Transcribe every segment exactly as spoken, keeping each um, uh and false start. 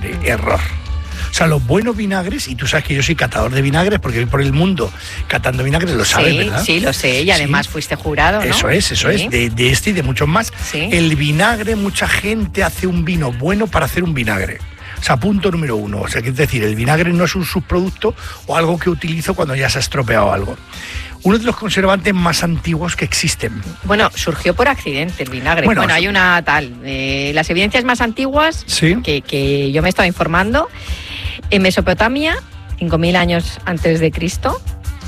vinagre. Error. O sea, los buenos vinagres, y tú sabes que yo soy catador de vinagres porque voy por el mundo catando vinagres, lo sabes, sí, ¿verdad? Sí, lo sé, y además sí. fuiste jurado, ¿no? Eso es, eso sí. es, de, de este y de muchos más. Sí. El vinagre, mucha gente hace un vino bueno para hacer un vinagre. O sea, punto número uno. O sea, que es decir, el vinagre no es un subproducto o algo que utilizo cuando ya se ha estropeado algo. Uno de los conservantes más antiguos que existen. Bueno, surgió por accidente el vinagre. Bueno, bueno hay una tal. Eh, las evidencias más antiguas ¿sí? que, que yo me he estado informando. En Mesopotamia, cinco mil años antes de Cristo.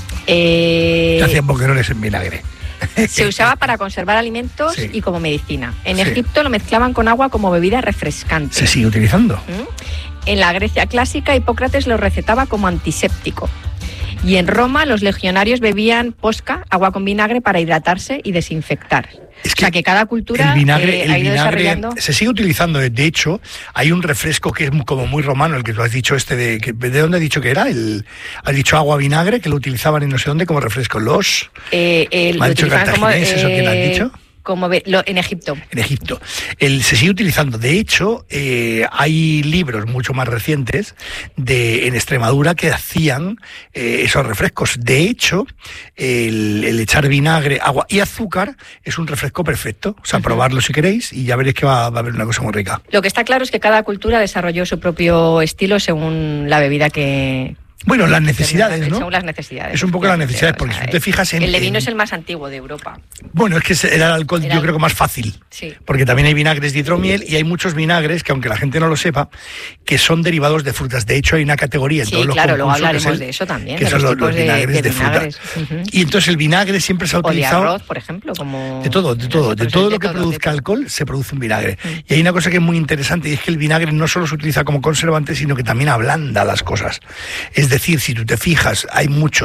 Eh, hacían boquerones en vinagre. Se usaba para conservar alimentos sí. y como medicina. En sí. Egipto lo mezclaban con agua como bebida refrescante. ¿Se sigue utilizando? ¿Mm? En la Grecia clásica, Hipócrates lo recetaba como antiséptico. Y en Roma, los legionarios bebían posca, agua con vinagre, para hidratarse y desinfectar. Es que o sea, que cada cultura el vinagre, eh, el ha ido vinagre desarrollando... se sigue utilizando. De hecho, hay un refresco que es como muy romano, el que tú has dicho, este de... ¿De dónde has dicho que era? El, has dicho agua vinagre, que lo utilizaban en no sé dónde como refresco. Los... Eh, eh, ¿Me ha dicho cartagineses como, o quién has eh, dicho? Como ve, lo, en Egipto. En Egipto. El, se sigue utilizando. De hecho, eh, hay libros mucho más recientes de, en Extremadura que hacían eh, esos refrescos. De hecho, el, el echar vinagre, agua y azúcar es un refresco perfecto. O sea, uh-huh. probarlo si queréis y ya veréis que va, va a haber una cosa muy rica. Lo que está claro es que cada cultura desarrolló su propio estilo según la bebida que... Bueno, las necesidades, ¿no? Según las necesidades. Es un poco las necesidades, porque o sea, si tú te fijas en... El de vino en... es el más antiguo de Europa. Bueno, es que era el alcohol, era yo creo que más fácil. Sí. Porque también hay vinagres de hidromiel y hay muchos vinagres que, aunque la gente no lo sepa, que son derivados de frutas. De hecho, hay una categoría en sí, todos los claro, luego hablaremos el, de eso también. Que de son los, los, los vinagres de, de, de vinagres. fruta. Uh-huh. Y entonces el vinagre siempre se ha utilizado... O de arroz, por ejemplo. Como... De todo, de todo. De todo lo que todo, produzca alcohol se produce un vinagre. Uh-huh. Y hay una cosa que es muy interesante y es que el vinagre no solo se utiliza como conservante, sino que también ablanda las cosas. Es decir, si tú te fijas, hay muchos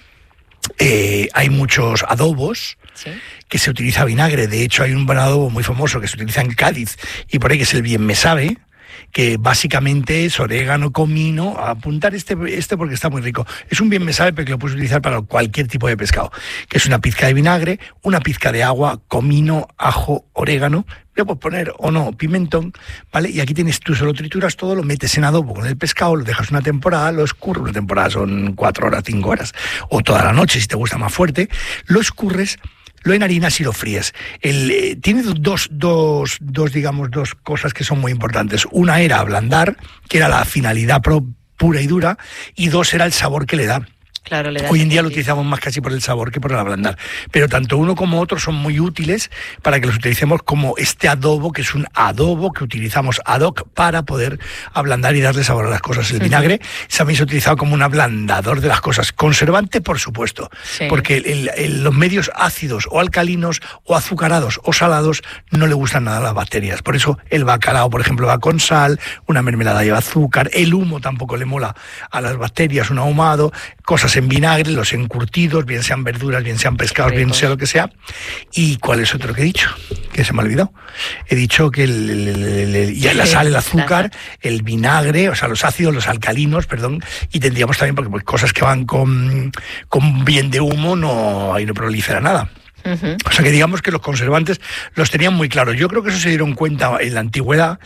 Eh, hay muchos adobos ¿sí? que se utiliza vinagre. De hecho, hay un buen adobo muy famoso que se utiliza en Cádiz y por ahí, que es el bien me sabe, que básicamente es orégano, comino. A apuntar este, este porque está muy rico. Es un bien me sabe porque lo puedes utilizar para cualquier tipo de pescado, que es una pizca de vinagre, una pizca de agua, comino, ajo, orégano. Le puedes poner o no pimentón, ¿vale? Y aquí tienes, tú solo trituras todo, lo metes en adobo con el pescado, lo dejas una temporada, lo escurres, una temporada son cuatro horas, cinco horas, o toda la noche si te gusta más fuerte, lo escurres, lo enharinas y lo fríes. El, eh, tiene dos, dos, dos, digamos, dos cosas que son muy importantes. Una era ablandar, que era la finalidad pro, pura y dura, y dos era el sabor que le da. Claro, le da Hoy en día lo utilizamos más casi por el sabor que por el ablandar. Pero tanto uno como otro son muy útiles para que los utilicemos como este adobo, que es un adobo que utilizamos ad hoc para poder ablandar y darle sabor a las cosas. El vinagre también se ha utilizado como un ablandador de las cosas. Conservante, por supuesto, sí. porque el, el, los medios ácidos o alcalinos o azucarados o salados no le gustan nada a las bacterias. Por eso el bacalao, por ejemplo, va con sal, una mermelada lleva azúcar, el humo tampoco le mola a las bacterias, un ahumado, cosas en vinagre, los encurtidos, bien sean verduras, bien sean pescados, bien sea lo que sea. ¿Y cuál es otro que he dicho? Que se me ha olvidado. He dicho que el, el, el, el, ya la sal, el azúcar, el vinagre, o sea, los ácidos, los alcalinos, perdón, y tendríamos también, porque pues, cosas que van con, con bien de humo, no, ahí no prolifera nada. Uh-huh. O sea que digamos que los conservantes los tenían muy claros. Yo creo que eso se dieron cuenta en la antigüedad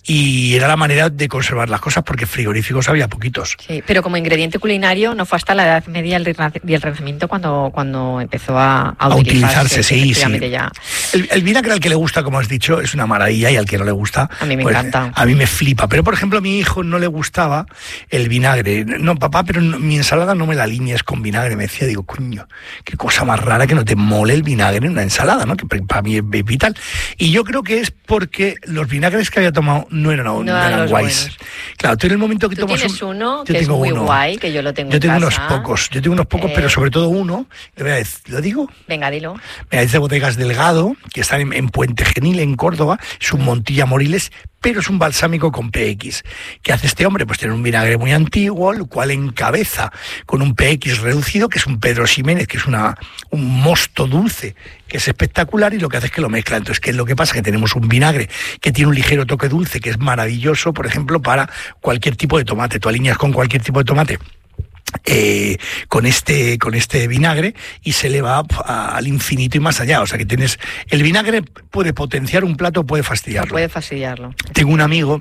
y era la manera de conservar las cosas porque frigoríficos había poquitos. Sí, pero como ingrediente culinario no fue hasta la Edad Media y el Renacimiento cuando, cuando empezó a, a, a utilizarse. Sí, sí. Ya... El, el vinagre al que le gusta, como has dicho, es una maravilla y al que no le gusta... A mí me pues, encanta. A mí me flipa. Pero, por ejemplo, a mi hijo no le gustaba el vinagre. No, papá, pero no, mi ensalada no me la alinees con vinagre. Me decía, digo, coño, qué cosa más rara que no te mole el vinagre vinagre en una ensalada, ¿no? Que para mí es vital. Y yo creo que es porque los vinagres que había tomado no eran, no, no eran guays. Buenos. Claro, tú en el momento que tú tomas tienes un, uno que es muy uno. guay, que yo lo tengo Yo tengo en unos casa. pocos, yo tengo unos pocos, eh... pero sobre todo uno, ¿lo digo? Venga, dilo. Mira, es de Bodegas Delgado, que está en, en Puente Genil, en Córdoba, es un Montilla Moriles, pero es un balsámico con P X. ¿Qué hace este hombre? Pues tiene un vinagre muy antiguo, el cual encabeza con un P X reducido, que es un Pedro Ximénez, que es una, un mosto dulce, que es espectacular, y lo que hace es que lo mezcla. Entonces, ¿qué es lo que pasa? Que tenemos un vinagre que tiene un ligero toque dulce, que es maravilloso, por ejemplo, para cualquier tipo de tomate. Tú alineas con cualquier tipo de tomate Eh, con este con este vinagre y se le va a, al infinito y más allá. O sea que tienes el vinagre puede potenciar un plato, puede fastidiarlo. No puede fastidiarlo. Tengo un amigo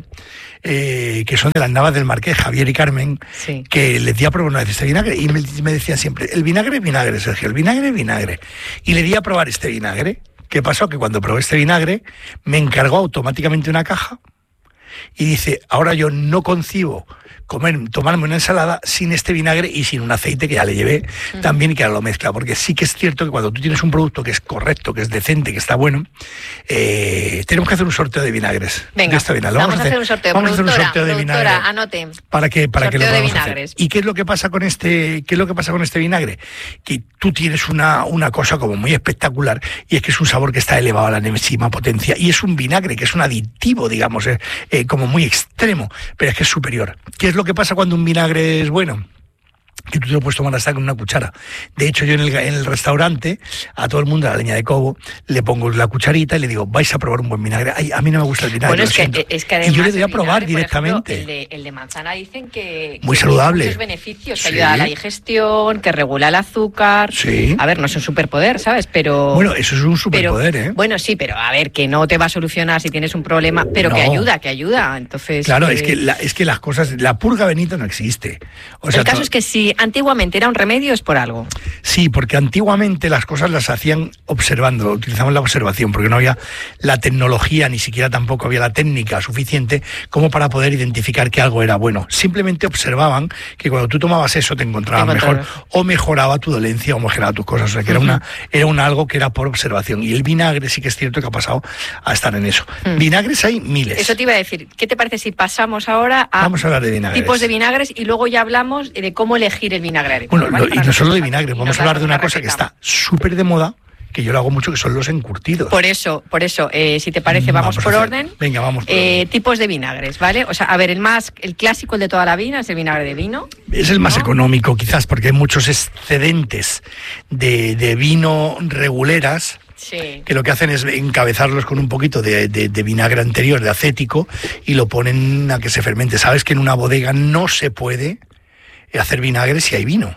eh, que son de las Navas del Marqués, Javier y Carmen, sí. que les di a probar una vez este vinagre y me, me decían siempre, el vinagre es vinagre, Sergio, el vinagre es vinagre. Y le di a probar este vinagre. ¿Qué pasó? Que cuando probé este vinagre me encargó automáticamente una caja y dice, ahora yo no concibo comer, tomarme una ensalada sin este vinagre y sin un aceite que ya le llevé uh-huh. también y que ahora lo mezcla, porque sí que es cierto que cuando tú tienes un producto que es correcto, que es decente, que está bueno, eh, tenemos que hacer un sorteo de vinagres. Venga, de vinagre. vamos, vamos a hacer un sorteo. Vamos a hacer un sorteo de vinagre. Anote. Para que, para sorteo que lo de podamos vinagres. hacer. ¿Y qué es lo que pasa con este, qué es lo que pasa con este vinagre? Que tú tienes una, una cosa como muy espectacular y es que es un sabor que está elevado a la enésima potencia y es un vinagre que es un aditivo, digamos, eh, eh, como muy extremo, pero es que es superior. ¿Qué es lo que pasa cuando un vinagre vinagre es bueno? Que tú te lo puedes tomar hasta con una cuchara. De hecho, yo en el, en el restaurante, a todo el mundo, a la leña de cobo, le pongo la cucharita y le digo, vais a probar un buen vinagre. Ay, a mí no me gusta el vinagre. Bueno, es que, es que además y yo le doy a probar vinagre, directamente. Ejemplo, el, de, el de manzana dicen que, muy que saludable. Tiene muchos beneficios, que sí. ayuda a la digestión, que regula el azúcar. Sí. A ver, no es un superpoder, ¿sabes? Pero bueno, eso es un superpoder, pero, ¿eh? Bueno, sí, pero a ver, que no te va a solucionar si tienes un problema, pero no. que ayuda, que ayuda. Entonces, claro, eh... es que la, es que las cosas, la purga benita no existe. O sea, el caso es que si antiguamente era un remedio es por algo. Sí, porque antiguamente las cosas las hacían observando, utilizaban la observación, porque no había la tecnología, ni siquiera tampoco había la técnica suficiente como para poder identificar que algo era bueno. Simplemente observaban que cuando tú tomabas eso te encontrabas mejor, o mejoraba tu dolencia o mejoraba tus cosas. O sea, que uh-huh. era una era un algo que era por observación. Y el vinagre sí que es cierto que ha pasado a estar en eso. Uh-huh. Vinagres hay miles. Eso te iba a decir. ¿Qué te parece si pasamos ahora a Vamos a hablar de vinagres. tipos de vinagres y luego ya hablamos de cómo elegir el vinagre? Bueno, ¿vale? lo, y no solo de vinagre, vamos a hablar de una cosa receta. que está súper de moda, que yo lo hago mucho, que son los encurtidos. Por eso, por eso, eh, si te parece, vamos, vamos por orden. Venga, vamos por eh, orden. Tipos de vinagres, ¿vale? O sea, a ver, el más, el clásico, el de toda la vida, es el vinagre de vino. Es el más ¿no? económico, quizás, porque hay muchos excedentes de, de vino reguleras. Sí. Que lo que hacen es encabezarlos con un poquito de, de, de vinagre anterior, de acético, y lo ponen a que se fermente. Sabes que en una bodega no se puede hacer vinagre si hay vino.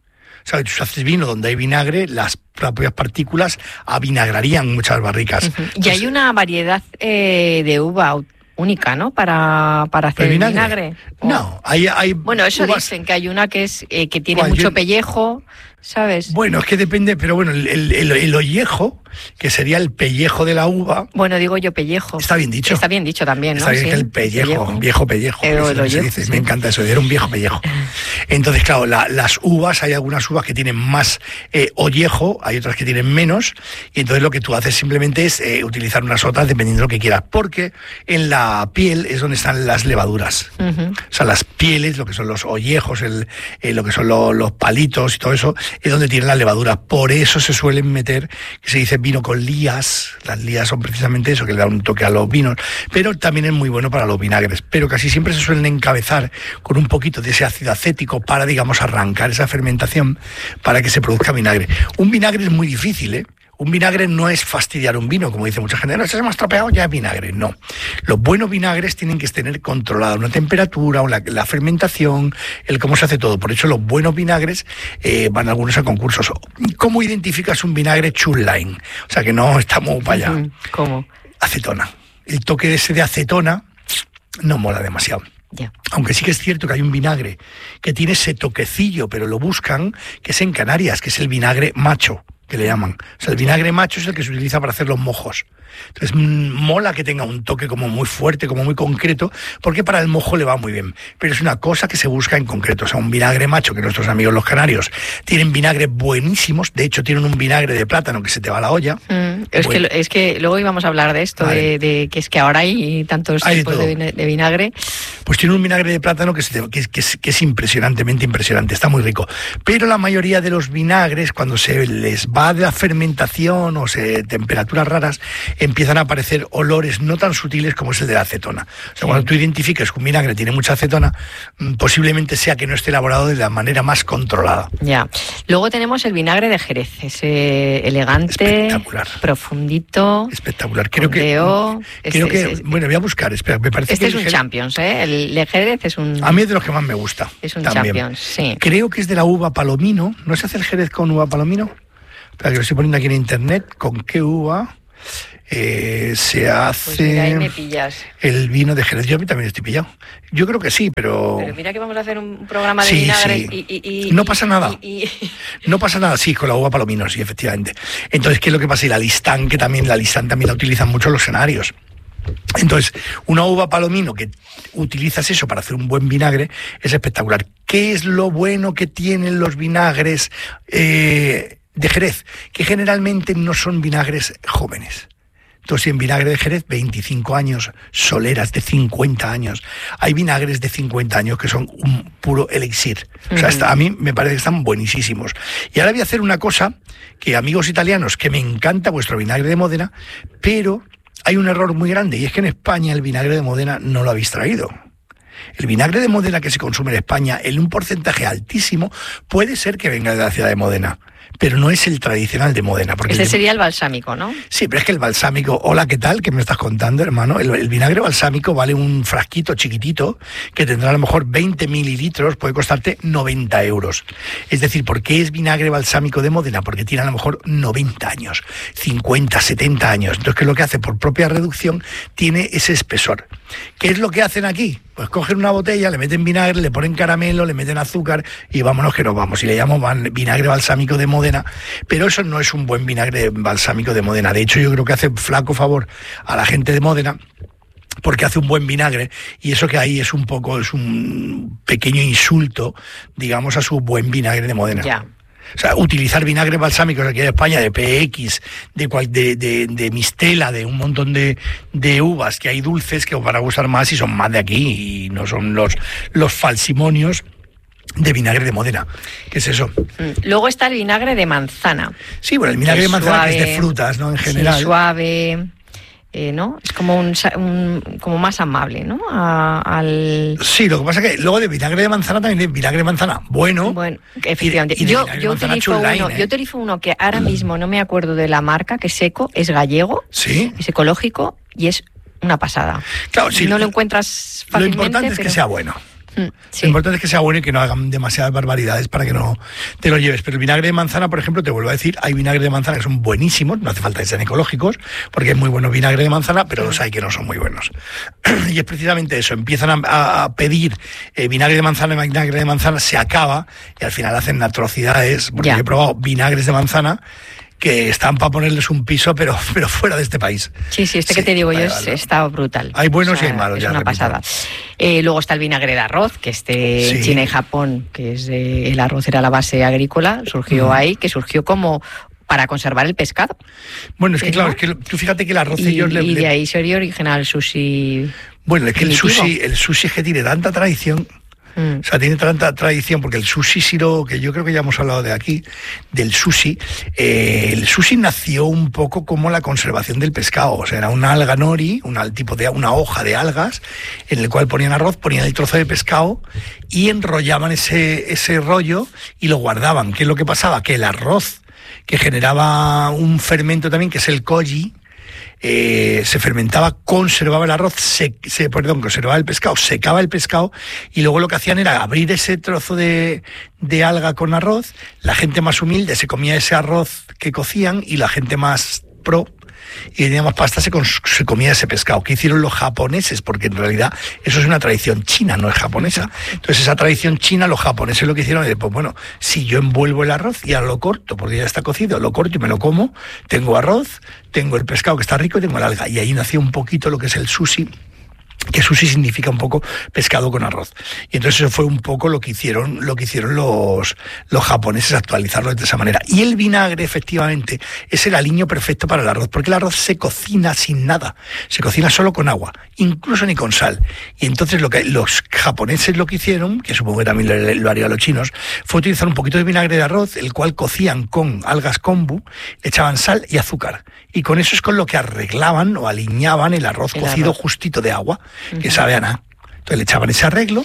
O sea, tú haces vino donde hay vinagre, las propias partículas avinagrarían muchas barricas. Uh-huh. Y hay una variedad eh, de uva única, ¿no? Para, para hacer el vinagre. vinagre. No, hay, hay bueno, eso uvas... dicen, que hay una que es eh, que tiene ¿Cuál? mucho Yo... pellejo, ¿sabes? Bueno, es que depende, pero bueno, el, el, el, el ollejo, que sería el pellejo de la uva. Bueno, digo yo pellejo. Está bien dicho. Está bien dicho también, ¿no? Está bien sí, que el pellejo, pellejo. viejo pellejo. Eh, eso el ollejo, se dice. sí. Me encanta eso, era un viejo pellejo. Entonces, claro, la, las uvas, hay algunas uvas que tienen más eh, ollejo, hay otras que tienen menos, y entonces lo que tú haces simplemente es eh, utilizar unas otras dependiendo de lo que quieras, porque en la piel es donde están las levaduras. Uh-huh. O sea, las pieles, lo que son los ollejos, el, eh, lo que son lo, los palitos y todo eso, es donde tienen las levaduras. Por eso se suelen meter, que se dice vino con lías. Las lías son precisamente eso, que le da un toque a los vinos, pero también es muy bueno para los vinagres. Pero casi siempre se suelen encabezar con un poquito de ese ácido acético para, digamos, arrancar esa fermentación para que se produzca vinagre. Un vinagre es muy difícil, ¿eh? Un vinagre no es fastidiar un vino, como dice mucha gente, no, se me ha estropeado, ya es vinagre. No. Los buenos vinagres tienen que tener controlada una temperatura, la, la fermentación, el cómo se hace todo. Por eso los buenos vinagres eh, van algunos a concursos. ¿Cómo identificas un vinagre chulline? O sea, que no estamos para allá. ¿Cómo? Acetona. El toque ese de acetona no mola demasiado. Yeah. Aunque sí que es cierto que hay un vinagre que tiene ese toquecillo, pero lo buscan, que es en Canarias, que es el vinagre macho, que le llaman. O sea, el vinagre macho es el que se utiliza para hacer los mojos. Entonces, mola que tenga un toque como muy fuerte, como muy concreto, porque para el mojo le va muy bien. Pero es una cosa que se busca en concreto. O sea, un vinagre macho, que nuestros amigos los canarios tienen vinagres buenísimos. De hecho, tienen un vinagre de plátano que se te va a la olla. Mm, es, bueno. que, es que luego íbamos a hablar de esto, vale. de, de que es que ahora hay tantos hay tipos de, de, de vinagre. Pues tiene un vinagre de plátano que, se te, que, que, es, que es impresionantemente impresionante. Está muy rico. Pero la mayoría de los vinagres, cuando se les va de la fermentación o se temperaturas raras, empiezan a aparecer olores no tan sutiles como es el de la acetona. O sea, sí. Cuando tú identifiques que un vinagre tiene mucha acetona, posiblemente sea que no esté elaborado de la manera más controlada. Ya. Luego tenemos el vinagre de Jerez, ese elegante, profundito. Espectacular. Creo ondeo, que, creo este, que este, bueno, voy a buscar, espera, me parece este que es un Jerez, Champions, ¿eh? El de Jerez es un... A mí es de los que más me gusta. Es un también. Champions, sí. Creo que es de la uva palomino. ¿No se hace el Jerez con uva palomino? Espera, que lo estoy poniendo aquí en internet. ¿Con qué uva eh, se hace pues mira, ahí me pillas. el vino de Jerez? Yo a mí también estoy pillado. Yo creo que sí, pero... Pero mira que vamos a hacer un programa de sí, vinagres sí. y, y, y... No pasa nada. Y, y... No pasa nada, sí, con la uva palomino, sí, efectivamente. Entonces, ¿qué es lo que pasa? Y la listán, que también la listán también la utilizan mucho los escenarios. Entonces, una uva palomino que utilizas eso para hacer un buen vinagre es espectacular. ¿Qué es lo bueno que tienen los vinagres eh, de Jerez? Que generalmente no son vinagres jóvenes. Entonces, en vinagre de Jerez, veinticinco años, soleras de cincuenta años. Hay vinagres de cincuenta años que son un puro elixir. Uh-huh. O sea, está, a mí me parece que están buenísimos. Y ahora voy a hacer una cosa que, amigos italianos, que me encanta vuestro vinagre de Módena, pero hay un error muy grande, y es que en España el vinagre de Módena no lo habéis traído. El vinagre de Módena que se consume en España, en un porcentaje altísimo, puede ser que venga de la ciudad de Módena, pero no es el tradicional de Módena. Porque Ese el de... sería el balsámico, ¿no? Sí, pero es que el balsámico, hola, ¿qué tal? ¿Qué me estás contando, hermano? El, el vinagre balsámico vale un frasquito chiquitito que tendrá a lo mejor veinte mililitros, puede costarte noventa euros. Es decir, ¿por qué es vinagre balsámico de Módena? Porque tiene a lo mejor noventa años, cincuenta, setenta años. Entonces, ¿qué es lo que hace? Por propia reducción, tiene ese espesor. ¿Qué es lo que hacen aquí? Pues cogen una botella, le meten vinagre, le ponen caramelo, le meten azúcar y vámonos que nos vamos. Y le llaman vinagre balsámico de Módena, pero eso no es un buen vinagre balsámico de Módena. De hecho, yo creo que hace flaco favor a la gente de Módena, porque hace un buen vinagre, y eso que hay es un poco, es un pequeño insulto, digamos, a su buen vinagre de Módena. Ya. O sea, utilizar vinagres balsámicos aquí en España, de P X, de, de, de, de Mistela, de un montón de, de uvas que hay dulces que os van a gustar más y son más de aquí, y no son los, los falsimonios de vinagre de Módena. ¿Qué es eso? Luego está el vinagre de manzana. Sí, bueno, el vinagre de manzana suave, que es de frutas, ¿no? En general. Sí, suave... Eh, ¿no? Es como un, un como más amable, ¿no? A, al... Sí, lo que pasa es que luego de vinagre de manzana también hay vinagre de manzana bueno. Bueno, efectivamente. Y de, y de yo, yo, utilizo uno, ¿eh? yo utilizo uno que ahora mismo no me acuerdo de la marca, que es seco, es gallego, ¿sí? Es ecológico y es una pasada. Claro, sí. No lo encuentras fácilmente. Lo importante es pero... que sea bueno. Sí. Lo importante es que sea bueno y que no hagan demasiadas barbaridades para que no te lo lleves. Pero el vinagre de manzana, por ejemplo, te vuelvo a decir, hay vinagre de manzana que son buenísimos, no hace falta que sean ecológicos, porque es muy bueno vinagre de manzana, pero los hay que no son muy buenos. Y es precisamente eso, empiezan a, a pedir eh, vinagre de manzana, y vinagre de manzana se acaba, y al final hacen atrocidades, porque ya. Yo he probado vinagres de manzana que están para ponerles un piso, pero, pero fuera de este país. Sí, sí, este sí, que te digo yo es, está brutal. Hay buenos, o sea, y hay malos. Es ya una repito. pasada. Eh, luego está el vinagre de arroz, que este sí. en China y Japón, que es de, el arroz era la base agrícola, surgió mm. ahí, que surgió como para conservar el pescado. Bueno, es que ¿no? claro, es que tú fíjate que el arroz y, ellos le... Y de ahí se original el sushi. Bueno, es que el sushi, el sushi que tiene tanta tradición... Mm. O sea, tiene tanta tradición, porque el sushi shiro, que yo creo que ya hemos hablado de aquí, del sushi, eh, el sushi nació un poco como la conservación del pescado. O sea, era una alga nori, una, tipo de, una hoja de algas, en el cual ponían arroz, ponían el trozo de pescado y enrollaban ese, ese rollo y lo guardaban. ¿Qué es lo que pasaba? Que el arroz, que generaba un fermento también, que es el koji, Eh, se fermentaba, conservaba el arroz, se, se, perdón, conservaba el pescado, secaba el pescado y luego lo que hacían era abrir ese trozo de, de alga con arroz. La gente más humilde se comía ese arroz que cocían y la gente más pro y tenía más pasta se, se comía ese pescado. ¿Qué hicieron los japoneses? Porque en realidad eso es una tradición china, no es japonesa. Entonces esa tradición china, los japoneses lo que hicieron es, pues bueno, si yo envuelvo el arroz y ahora lo corto, porque ya está cocido, lo corto y me lo como, tengo arroz, tengo el pescado que está rico y tengo el alga. Y ahí nació un poquito lo que es el sushi, que sushi significa un poco pescado con arroz. Y entonces eso fue un poco lo que hicieron, lo que hicieron los, los japoneses, actualizarlo de esa manera. Y el vinagre, efectivamente, es el aliño perfecto para el arroz, porque el arroz se cocina sin nada, se cocina solo con agua, incluso ni con sal. Y entonces lo que los japoneses lo que hicieron, que supongo que también lo, lo harían los chinos, fue utilizar un poquito de vinagre de arroz, el cual cocían con algas kombu, le echaban sal y azúcar. Y con eso es con lo que arreglaban o aliñaban el arroz el cocido arroz. justito de agua, que uh-huh. sabe a nada. Entonces le echaban ese arreglo,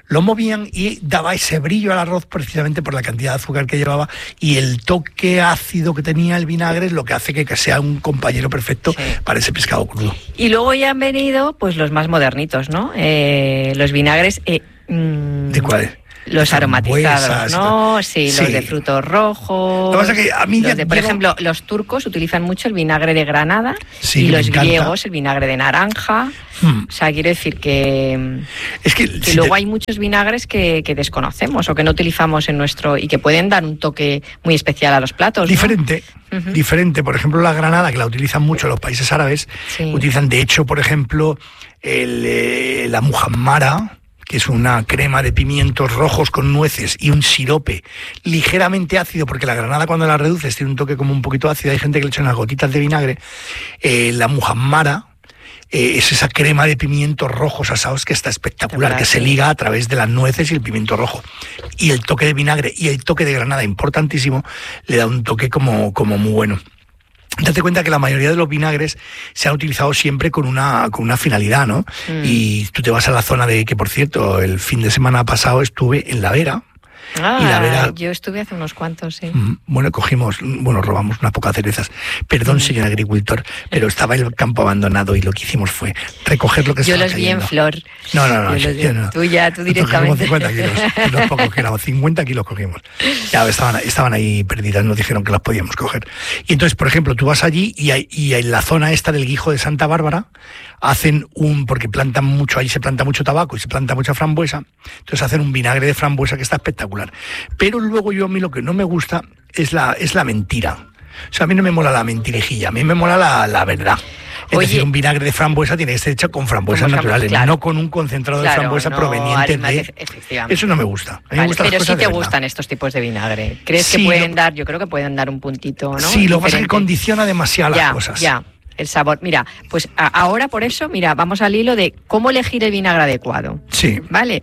lo movían y daba ese brillo al arroz precisamente por la cantidad de azúcar que llevaba y el toque ácido que tenía el vinagre es lo que hace que, que sea un compañero perfecto sí. para ese pescado crudo. Y luego ya han venido pues los más modernitos, ¿no? Eh, los vinagres... Eh, mmm, ¿De cuáles? Los aromatizados, ¿no? Sí, sí, los de frutos rojos. Lo que pasa es que a mí los ya de, por llevo... ejemplo, los turcos utilizan mucho el vinagre de granada sí, y los encanta. griegos el vinagre de naranja. Hmm. O sea, quiero decir que, es que, que si luego te... hay muchos vinagres que, que desconocemos o que no utilizamos en nuestro y que pueden dar un toque muy especial a los platos. Diferente, ¿no? uh-huh. diferente. Por ejemplo, la granada, que la utilizan mucho los países árabes, sí. utilizan, de hecho, por ejemplo, el, eh, la muhammara, que es una crema de pimientos rojos con nueces y un sirope ligeramente ácido, porque la granada cuando la reduces tiene un toque como un poquito ácido, hay gente que le echa unas gotitas de vinagre. Eh, la muhammara eh, es esa crema de pimientos rojos asados que está espectacular, que se liga a través de las nueces y el pimiento rojo. Y el toque de vinagre y el toque de granada, importantísimo, le da un toque como, como muy bueno. Date cuenta que la mayoría de los vinagres se han utilizado siempre con una con una finalidad, ¿no? Mm. Y tú te vas a la zona de, que por cierto, el fin de semana pasado estuve en La Vera. Ah, y la Vera, yo estuve hace unos cuantos, sí. Bueno, cogimos, bueno, robamos unas pocas cerezas. Perdón, señor agricultor, pero estaba el campo abandonado y lo que hicimos fue recoger lo que yo estaba los cayendo. vi en flor. No, no, no, yo yo, yo no. Tú ya, tú directamente. cincuenta kilos, los pocos que éramos, cincuenta kilos cogimos. Ya estaban, estaban ahí perdidas, nos dijeron que las podíamos coger. Y entonces, por ejemplo, tú vas allí y, hay, y en la zona esta del Guijo de Santa Bárbara hacen un, porque plantan mucho, ahí se planta mucho tabaco y se planta mucha frambuesa, entonces hacen un vinagre de frambuesa que está espectacular. Pero luego yo a mí lo que no me gusta es la, es la mentira. O sea, a mí no me mola la mentirijilla, a mí me mola la, la verdad. Es Oye, decir, un vinagre de frambuesa tiene que ser hecho con frambuesas naturales, claro. no con un concentrado claro, de frambuesa no, proveniente de... Eso no me gusta. A mí vale, me gustan pero las sí te gustan verdad. Estos tipos de vinagre. ¿Crees sí, que pueden lo... dar? Yo creo que pueden dar un puntito, ¿no? Sí, lo que pasa es que condiciona demasiado ya, las cosas. Ya. El sabor. Mira, pues a, ahora por eso, mira, vamos al hilo de cómo elegir el vinagre adecuado. Sí. ¿Vale?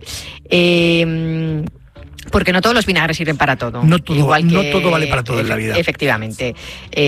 Eh, porque no todos los vinagres sirven para todo. No todo, Igual que, no todo vale para todo en la vida. Efectivamente.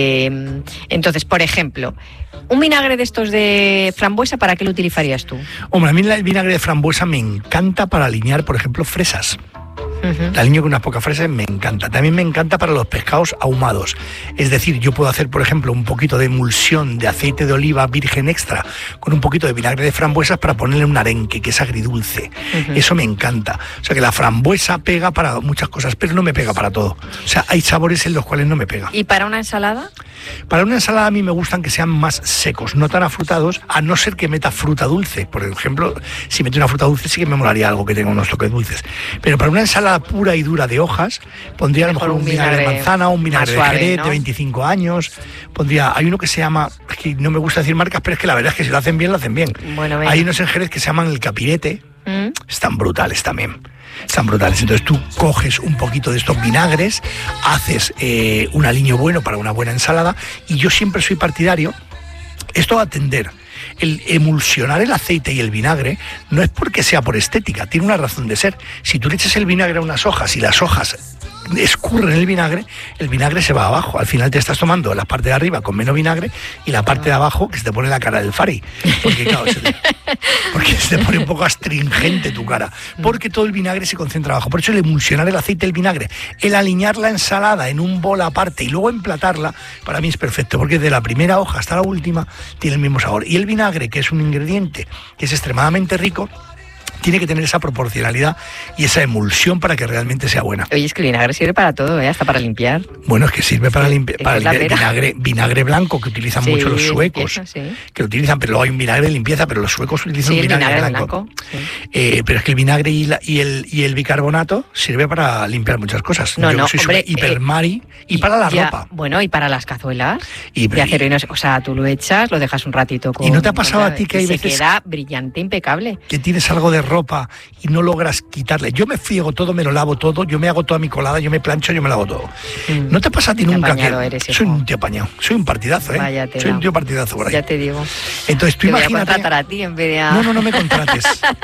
Eh, entonces, por ejemplo, un vinagre de estos de frambuesa, ¿para qué lo utilizarías tú? Hombre, a mí el vinagre de frambuesa me encanta para alinear, por ejemplo, fresas. Uh-huh. La alineo con unas pocas fresas, me encanta. También me encanta para los pescados ahumados. Es decir, yo puedo hacer, por ejemplo, un poquito de emulsión de aceite de oliva virgen extra con un poquito de vinagre de frambuesas para ponerle un arenque, que es agridulce. Uh-huh. Eso me encanta. O sea, que la frambuesa pega para muchas cosas, pero no me pega para todo. O sea, hay sabores en los cuales no me pega. ¿Y para una ensalada? Para una ensalada a mí me gustan que sean más secos, no tan afrutados, a no ser que meta fruta dulce. Por ejemplo, si meto una fruta dulce sí que me molaría algo que tenga unos toques dulces. Pero para una ensalada pura y dura de hojas, pondría a lo mejor un, un vinagre, vinagre de manzana, un vinagre suave, de Jerez, ¿no? De veinticinco años. Pondría, hay uno que se llama, es que no me gusta decir marcas, pero es que la verdad es que si lo hacen bien, lo hacen bien. Bueno, hay unos en Jerez que se llaman el Capirete, ¿Mm? Están brutales también. Están brutales. Entonces tú coges un poquito de estos vinagres, haces eh, un aliño bueno para una buena ensalada, y yo siempre soy partidario, esto va a atender. El emulsionar el aceite y el vinagre no es porque sea por estética, tiene una razón de ser. Si tú le echas el vinagre a unas hojas y las hojas escurren el vinagre, el vinagre se va abajo. Al final te estás tomando la parte de arriba con menos vinagre y la parte de abajo que se te pone la cara del Fari. Porque claro, se te, porque se te pone un poco astringente tu cara. Porque todo el vinagre se concentra abajo. Por eso el emulsionar el aceite y el vinagre, el alinear la ensalada en un bol aparte y luego emplatarla, para mí es perfecto. Porque de la primera hoja hasta la última tiene el mismo sabor. Y el vinagre, que es un ingrediente que es extremadamente rico, tiene que tener esa proporcionalidad y esa emulsión para que realmente sea buena. Oye, es que el vinagre sirve para todo, ¿eh? Hasta para limpiar. Bueno, es que sirve para, limpi- para limpiar. Vinagre, vinagre blanco que utilizan sí, mucho los suecos. Limpieza, sí. Que lo utilizan, pero luego hay un vinagre de limpieza, pero los suecos utilizan sí, un vinagre, vinagre blanco. blanco sí. eh, pero es que el vinagre y, la, y, el, y el bicarbonato sirve para limpiar muchas cosas. No, Yo no, soy hombre, hipermari eh, y para la ya, ropa. Bueno, y para las cazuelas y, de acero inox- O sea, tú lo echas, lo dejas un ratito con... ¿Y no te ha pasado a ti que hay se veces... Se queda brillante, impecable. Que tienes algo de ropa y no logras quitarle. Yo me friego todo, me lo lavo todo, yo me hago toda mi colada, yo me plancho, yo me lo hago todo. Mm. ¿No te pasa a ti nunca que eres, soy un tío apañado? Soy un partidazo, ¿eh? Váyate, soy no. un tío partidazo por ahí. Ya te digo. Entonces tú te imagínate... voy a contratar a ti en vez de a... No, no, no me contrates.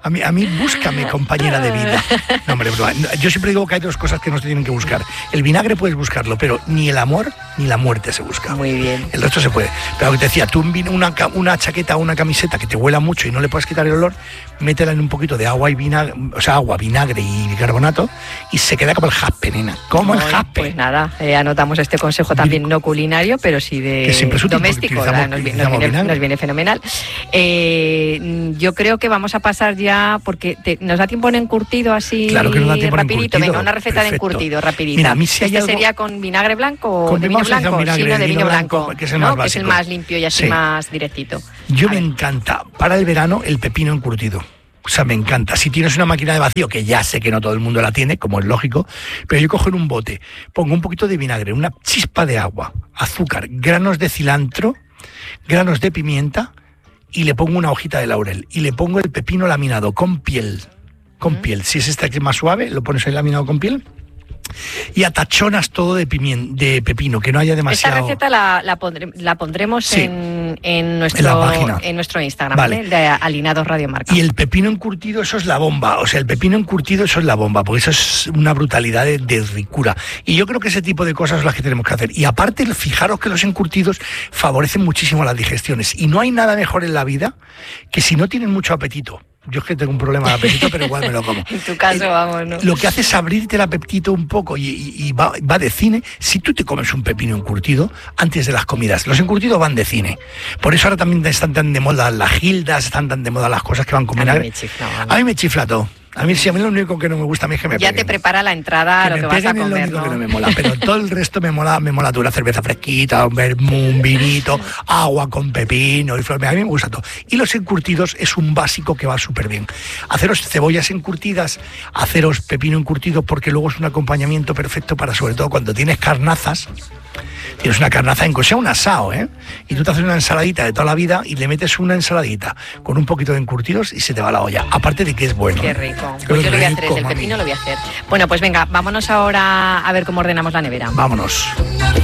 A mí, a mí búscame compañera de vida. No, hombre, bro, yo siempre digo que hay dos cosas que no se tienen que buscar. El vinagre puedes buscarlo, pero ni el amor ni la muerte se busca. Muy bien. El resto se puede. Pero lo que te decía, tú una, una chaqueta o una camiseta que te huela mucho y no le puedes quitar el olor, métela en un poquito de agua y vinagre, o sea, agua, vinagre y bicarbonato y se queda como el jaspe, nena. Como el jaspe. Pues nada, eh, anotamos este consejo también no culinario, pero sí de doméstico. ¿Verdad? Nos, nos, viene, nos viene fenomenal. Eh, yo creo que vamos a pasar ya, porque te, nos da tiempo en encurtido así claro que nos da tiempo rapidito. En Venga, una receta Perfecto. de encurtido, rapidita. Mira, a mí si hay ¿Este algo... sería con vinagre blanco o con de vino blanco? Vinagre, sí, no, de, de vino, vino blanco, blanco, que es el, ¿no? más, que es el más limpio y así sí. más directito. Yo a me ver. encanta, para el verano, el pepino encurtido. O sea, me encanta. Si tienes una máquina de vacío, que ya sé que no todo el mundo la tiene, como es lógico, pero yo cojo en un bote, pongo un poquito de vinagre, una chispa de agua, azúcar, granos de cilantro, granos de pimienta y le pongo una hojita de laurel y le pongo el pepino laminado con piel, con mm. piel. Si es este que es más suave, lo pones ahí laminado con piel. Y atachonas todo de, pimien, de pepino, que no haya demasiado... Esta receta la, la, pondre, la pondremos sí. en, en, nuestro, en, la página. en nuestro Instagram, vale. ¿vale? De Alinados Radio Marca. Y el pepino encurtido, eso es la bomba. O sea, el pepino encurtido, eso es la bomba, porque eso es una brutalidad de, de ricura. Y yo creo que ese tipo de cosas son las que tenemos que hacer. Y aparte, fijaros que los encurtidos favorecen muchísimo las digestiones. Y no hay nada mejor en la vida que si no tienen mucho apetito. Yo es que tengo un problema de apetito, pero igual me lo como. En tu caso, eh, vamos, ¿no? Lo que hace es abrirte el apetito un poco y, y, y va, va de cine. Si tú te comes un pepino encurtido antes de las comidas, los encurtidos van de cine. Por eso ahora también están tan de moda las gildas, están tan de moda las cosas que van con vinagre. A mí me chifla, a mí me chifla todo. A mí sí, a mí lo único que no me gusta a mí es que me Ya peguen. te prepara la entrada a lo que vas a comer, es lo único ¿no? que no me mola, pero todo el resto me mola, me mola tú, una cerveza fresquita, un vermú, un vinito, agua con pepino y flor. A mí me gusta todo. Y los encurtidos es un básico que va súper bien. Haceros cebollas encurtidas, haceros pepino encurtido, porque luego es un acompañamiento perfecto para, sobre todo, cuando tienes carnazas. Tienes una carnaza en sea un asado, ¿eh? Y tú te haces una ensaladita de toda la vida y le metes una ensaladita con un poquito de encurtidos y se te va la olla. Aparte de que es bueno. Qué rico. Pues yo lo voy a hacer, el pepino lo voy a hacer. Bueno, pues venga, vámonos ahora a ver cómo ordenamos la nevera. Vámonos.